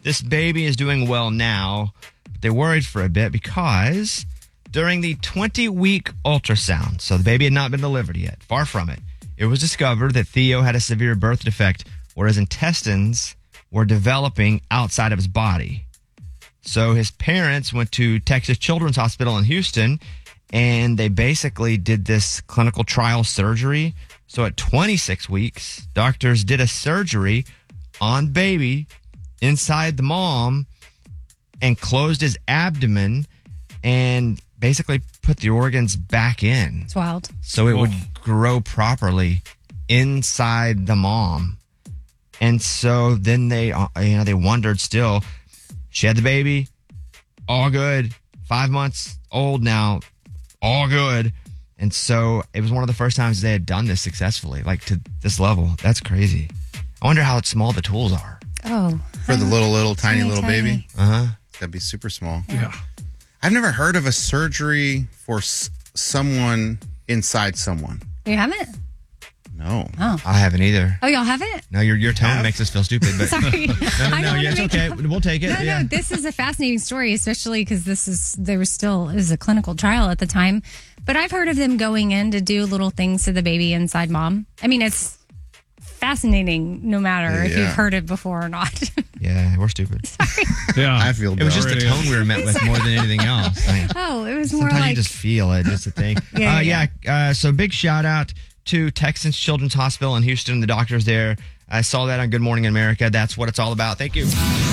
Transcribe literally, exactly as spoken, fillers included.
This baby is doing well now. But they worried for a bit because during the twenty-week ultrasound, so the baby had not been delivered yet, far from it, it was discovered that Theo had a severe birth defect where his intestines were developing outside of his body. So his parents went to Texas Children's Hospital in Houston, and they basically did this clinical trial surgery. So at twenty-six weeks, doctors did a surgery on baby inside the mom and closed his abdomen and basically put the organs back in. It's wild. So it would grow properly inside the mom. And so then they, uh, you know, they wondered still. She had the baby, all good. Five months old now, all good. And so it was one of the first times they had done this successfully, like to this level. That's crazy. I wonder how small the tools are. Oh. For the little, little, tiny, Tiny, little tiny. baby. Uh-huh. It's got to be super small. Yeah. I've never heard of a surgery for s- someone inside someone. You haven't? No. Oh. I haven't either. Oh, y'all haven't? No, your your tone makes us feel stupid. But Sorry. no, I no, don't no wanna yeah, it's make- okay. We'll take it. No, yeah. no, this is a fascinating story, especially because this is, there was still, it was a clinical trial at the time. But I've heard of them going in to do little things to the baby inside mom. I mean, it's fascinating no matter if Yeah. you've heard it before or not. Yeah, we're stupid. Yeah. I feel It was just dumb. the tone we were met with more than anything else. I mean, Oh, it was more sometimes like, you just feel it. It's a thing. Yeah, uh, yeah, yeah. Uh, so big shout out to Texas Children's Hospital in Houston, the doctors there. I saw that on Good Morning America. That's what it's all about. Thank you.